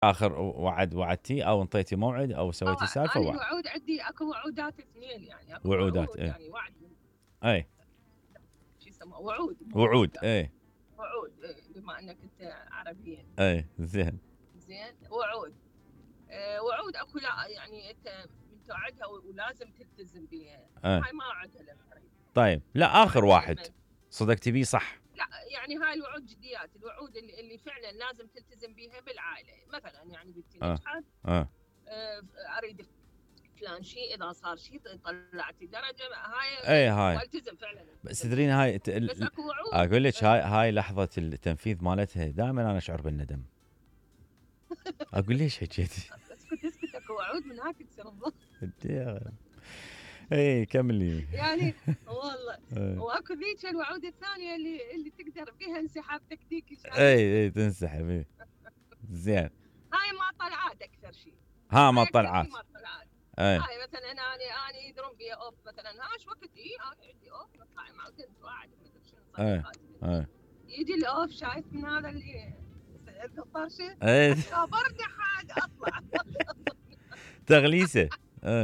اخر وعدتي او انطيتي موعد او سويتي سالفه انا الوعود عندي اكو وعودات اثنين، يعني اكو وعودات وعود ايه يعني وعد اي شو يسموه وعود وعود اي وعود بما انك انت عربيا اي زين وعود وعود اكو لا يعني انت من توعدها ولازم تلتزم بها، هاي ما اعدها للقريب. طيب لا اخر واحد صدقتي بيه صح؟ لا يعني هاي الوعود جديات، الوعود اللي فعلا لازم تلتزم بها بالعائله، مثلا يعني بنتي نجحت اريد فلان شيء، اذا صار شيء طلعتي درجه، هاي والتزم فعلا. بس تدرين هاي بس اكو وعود اقول لك هاي لحظه التنفيذ مالتها دائما انا اشعر بالندم. اقول ليش حكيتي؟ اسكت اكو وعود من هاك تصير الضغط. اي كملي. يعني والله واكو ذيك الوعود الثانيه اللي تقدر بها انسحاب تكتيكي. اي تنسحب. زين هاي ما طلعات اكثر شيء. ما طلعات. هاي مثلا انا يدرون بي اوف مثلا، ايش وقت انا عندي اوف نطلع مع بنت واحد مثل شنو صديقاتي يجي الاوف شايف من هذا اللي الطرشه خبرني حاجه اطلع تغليسه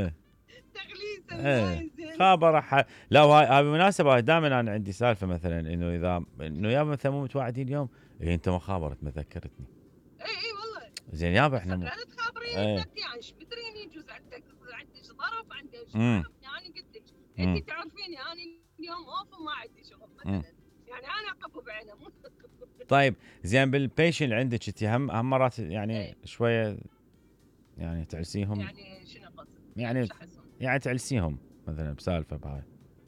تغليسه خابر لا هاي بالمناسبه دائما انا عندي سالفه مثلا انه اذا انه يابا مثلا مو متواعدين اليوم انت ما خابرت ما ذكرتني. اي والله زين يابا احنا لا تخابريني يعني ايش بدريني يجوز عندك ظرف عندك يعني قلت لك انت تعرفيني انا اليوم اوف وما عندي شغل مثلا يعني انا اقف بعينه طيب زين بالبيشن اللي عندك انت هم مرات يعني شويه يعني تعلسيهم، يعني شنو قصدك؟ يعني تعلسيهم مثلا بسالفه بهاي؟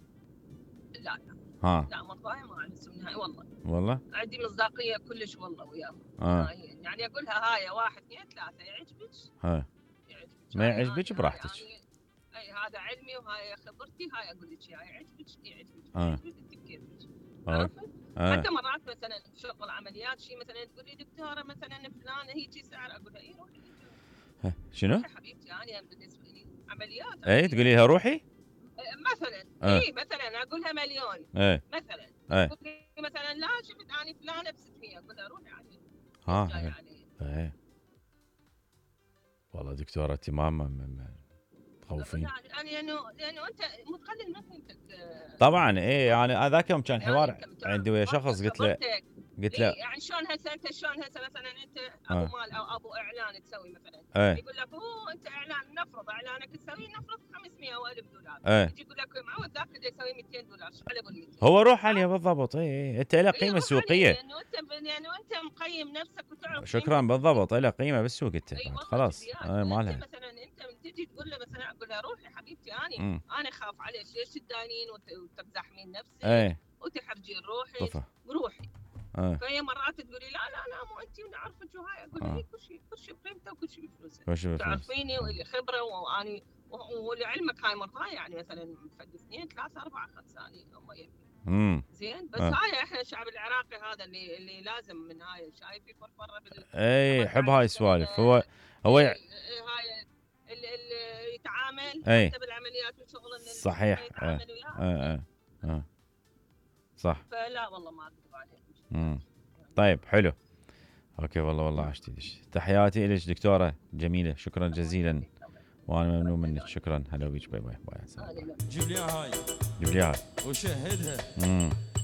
لا لا والله ما اعلسهم نهائي والله عندي مصداقيه كلش والله وياهم. يعني اقولها هاي 1 2 3 يعجبك ما يعجبك براحتك. اي هذا علمي وهاي خبرتي، هاي اقول لك هاي يعجبك انت بكيفك عرفت؟ حتى مرات مثلا شغل عمليات شيء مثلا تقولي دكتوره مثلا فلانه هيجي سعر، اقول لها اي روحي شنو؟ روحي حبيبتي انا بالنسبه لي عمليات تقولي لها روحي مثلا مثلا اقول لها مليون مثلا تقول لي مثلا لا شفت اني فلانه ب 600 اقول لها روحي يعني والله دكتوره انت ما تخوفين لانه انت متقلل من قيمتك طبعا. يعني هذاك يوم كان حوار عندي ويا شخص قلت له يعني شلون هسه انت شلون هسه مثلا انت ابو مال او ابو اعلان تسوي مثلا يقول لك انت اعلان نفرض اعلانك تسوي نفرض 500 او $1000 يجي يقول لك معود ذاك اللي يسوي $200 على قول 200 هو روح عليه بالضبط. انت له قيمه سوقيه لانه انت مقيم نفسك وتعرف شكرا بالضبط له قيمه بالسوق انت خلاص ما لها. مثلا انت تجي تقول له مثلا اقول له روحي حبيبتي انا اخاف عليك ليش تدانين وتقزحمين نفسك وتحرجين روحي فهي مرات تقولي لا مو انت ونعرفك وهاي اقول لها كل شيء بقيمته وكل شيء بفلوسه تعرفيني واللي خبره واني ولعلمك هاي مرات يعني مثلا 2 3 4 5 هم يبي زين بس هاي احنا الشعب العراقي هذا اللي لازم من هاي شايفي فرفره يحب هاي السوالف. هو هاي اللي يتعامل حتى بالعمليات وشغل صحيح يتعامل وياه صح. فلا والله ما اكذب عليك. طيب حلو اوكي والله عشتي تحياتي لك دكتوره جميله شكرا جزيلا وانا ممنون منك شكرا. هلا بيك باي باي. جيب لي هاي وشهدها